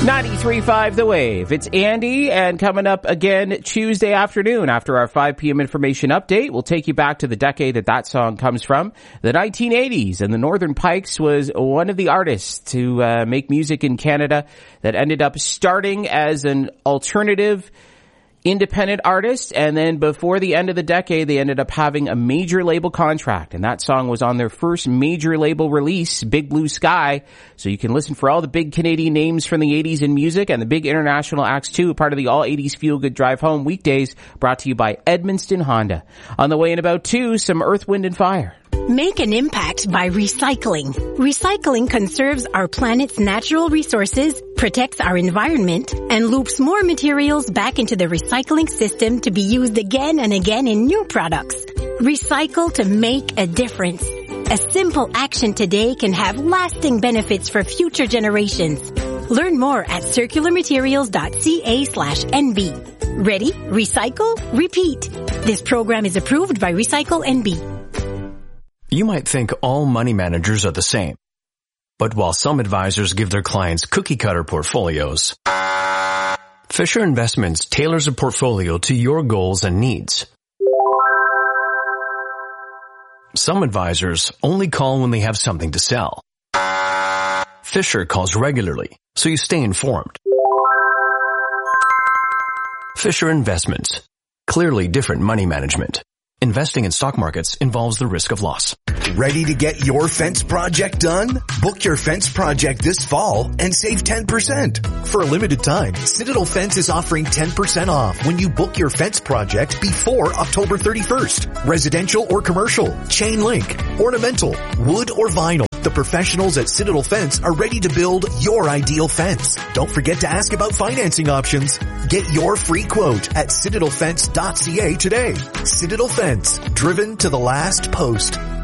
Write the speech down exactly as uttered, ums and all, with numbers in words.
ninety-three point five The Wave. It's Andy, and coming up again Tuesday afternoon after our five p.m. information update, we'll take you back to the decade that that song comes from, the nineteen eighties, and the Northern Pikes was one of the artists to uh, make music in Canada that ended up starting as an alternative independent artist, and then before the end of the decade, they ended up having a major label contract, and that song was on their first major label release, Big Blue Sky. So you can listen for all the big Canadian names from the eighties in music and the big international acts too, part of the All eighties Feel Good Drive Home weekdays, brought to you by Edmundston Honda. On the way in about two, some Earth, Wind and Fire. Make an impact by recycling. Recycling conserves our planet's natural resources, protects our environment, and loops more materials back into the recycling system to be used again and again in new products. Recycle to make a difference. A simple action today can have lasting benefits for future generations. Learn more at circularmaterials.ca slash NB. Ready? Recycle? Repeat. This program is approved by Recycle N B. You might think all money managers are the same. But while some advisors give their clients cookie-cutter portfolios, Fisher Investments tailors a portfolio to your goals and needs. Some advisors only call when they have something to sell. Fisher calls regularly, so you stay informed. Fisher Investments. Clearly different money management. Investing in stock markets involves the risk of loss. Ready to get your fence project done? Book your fence project this fall and save ten percent. For a limited time, Citadel Fence is offering ten percent off when you book your fence project before October thirty-first. Residential or commercial, chain link, ornamental, wood or vinyl. The professionals at Citadel Fence are ready to build your ideal fence. Don't forget to ask about financing options. Get your free quote at citadel fence dot c a today. Citadel Fence, driven to the last post.